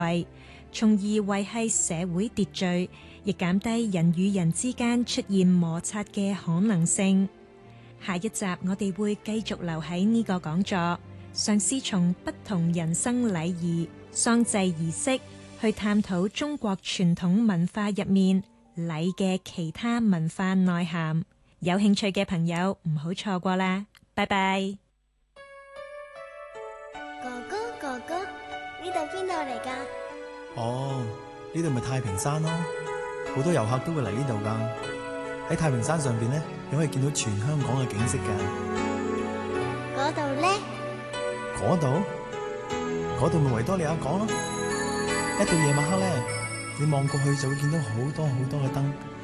從而維繫社會秩序，亦減低人與人之間出現摩擦嘅可能性。下一集我哋會繼續留喺呢個講座，嘗試從不同人生禮儀、喪祭儀式去探討中國傳統文化入面禮嘅其他文化內涵。有興趣嘅朋友唔好錯過啦，拜拜。 哥哥，呢度邊度嚟㗎？ 哦，呢度咪太平山咯，好多遊客都會嚟呢度噶。喺太平山上邊咧，你可以見到全香港嘅景色噶。 嗰度咧？嗰度咪維多利亞港咯。一到夜晚黑咧，你望過去就會見到好多好多嘅燈。